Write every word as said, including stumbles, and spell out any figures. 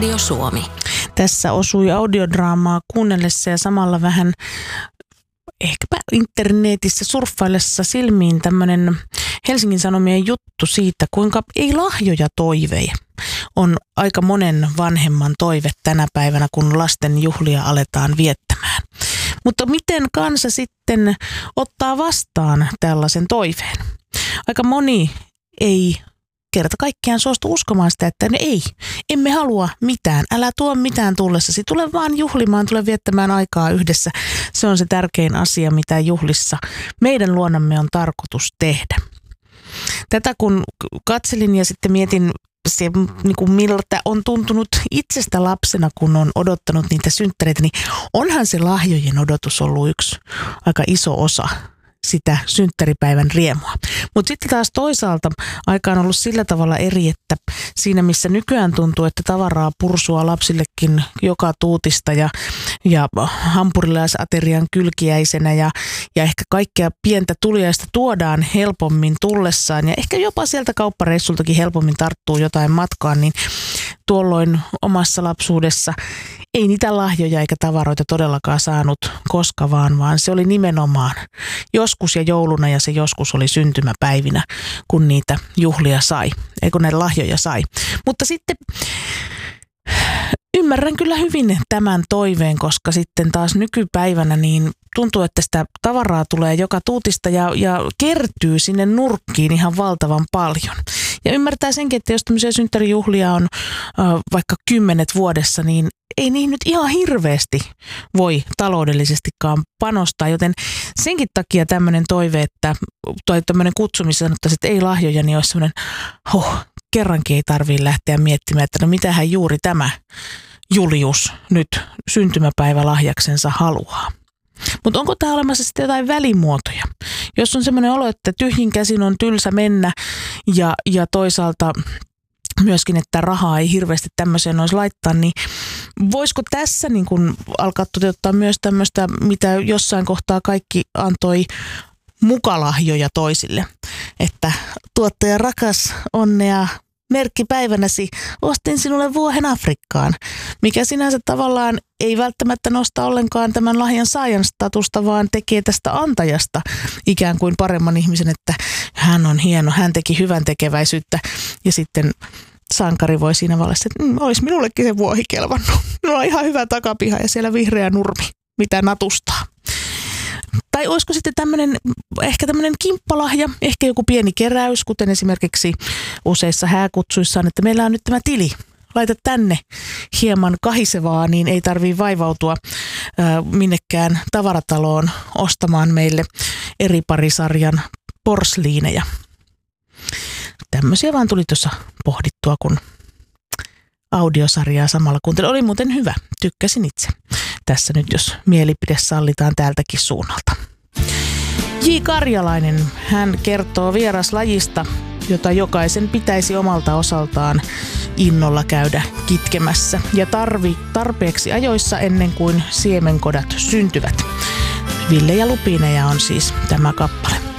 Radio Suomi. Tässä osui audiodraamaa kuunnellessa ja samalla vähän ehkäpä internetissä surffaillessa silmiin tämmöinen Helsingin Sanomien juttu siitä, kuinka ei lahjoja toiveja on aika monen vanhemman toive tänä päivänä, kun lasten juhlia aletaan viettämään. Mutta miten kansa sitten ottaa vastaan tällaisen toiveen? Aika moni ei kerta kaikkiaan suostu uskomaan sitä, että ei, emme halua mitään, älä tuo mitään tullessasi, tule vaan juhlimaan, tule viettämään aikaa yhdessä. Se on se tärkein asia, mitä juhlissa meidän luonamme on tarkoitus tehdä. Tätä kun katselin ja sitten mietin, se, niin kuin miltä on tuntunut itsestä lapsena, kun on odottanut niitä synttäreitä, niin onhan se lahjojen odotus ollut yksi aika iso osa sitä synttäripäivän riemua. Mutta sitten taas toisaalta aika on ollut sillä tavalla eri, että siinä missä nykyään tuntuu, että tavaraa pursua lapsillekin joka tuutista ja, ja hampurilaisaterian kylkiäisenä ja, ja ehkä kaikkea pientä tuliaista tuodaan helpommin tullessaan ja ehkä jopa sieltä kauppareissultakin helpommin tarttuu jotain matkaan, niin tuolloin omassa lapsuudessa ei niitä lahjoja eikä tavaroita todellakaan saanut koska vaan, vaan se oli nimenomaan joskus ja jouluna ja se joskus oli syntymäpäivinä, kun niitä juhlia sai, ei kun näitä lahjoja sai. Mutta sitten ymmärrän kyllä hyvin tämän toiveen, koska sitten taas nykypäivänä niin tuntuu, että sitä tavaraa tulee joka tuutista ja, ja kertyy sinne nurkkiin ihan valtavan paljon. Ja ymmärtää senkin, että jos tämmöisiä synttärijuhlia on äh, vaikka kymmenet vuodessa, niin ei niihin nyt ihan hirveästi voi taloudellisestikaan panostaa, joten senkin takia tämmöinen toive, että tai tämmöinen kutsu, missä sanottaisiin, että ei lahjoja, niin olisi semmoinen, huh, kerrankin ei tarvitse lähteä miettimään, että no mitähän juuri tämä Julius nyt syntymäpäivälahjaksensa haluaa. Mutta onko tämä olemassa sitten jotain välimuotoja? Jos on semmoinen olo, että tyhjin käsin on tylsä mennä ja, ja toisaalta myöskin, että rahaa ei hirveästi tämmöiseen olisi laittaa, niin voisiko tässä niin kun alkaa toteuttaa myös tämmöistä, mitä jossain kohtaa kaikki antoi mukalahjoja toisille, että tuottaja rakas, onnea merkkipäivänäsi, ostin sinulle vuohen Afrikkaan, mikä sinänsä tavallaan ei välttämättä nosta ollenkaan tämän lahjan saajan statusta, vaan tekee tästä antajasta ikään kuin paremman ihmisen, että hän on hieno, hän teki hyvän tekeväisyyttä ja sitten sankari voi siinä vallassa, että mm, olisi minullekin se vuohi kelvannut. Minulla on ihan hyvä takapiha ja siellä vihreä nurmi, mitä natustaa. Tai olisiko sitten tämmöinen, ehkä tämmöinen kimppalahja, ehkä joku pieni keräys, kuten esimerkiksi useissa hääkutsuissa on, että meillä on nyt tämä tili. Laita tänne hieman kahisevaa, niin ei tarvitse vaivautua ää, minnekään tavarataloon ostamaan meille eri parisarjan porsliineja. Tämmöisiä vaan tuli tuossa pohdittua, kun audiosarjaa samalla kuuntelin. Oli muuten hyvä, tykkäsin itse. Tässä nyt, jos mielipide sallitaan täältäkin suunnalta. J. Karjalainen, hän kertoo vieraslajista, jota jokaisen pitäisi omalta osaltaan innolla käydä kitkemässä ja tarvi tarpeeksi ajoissa ennen kuin siemenkodat syntyvät. Ville ja Lupiineja on siis tämä kappale.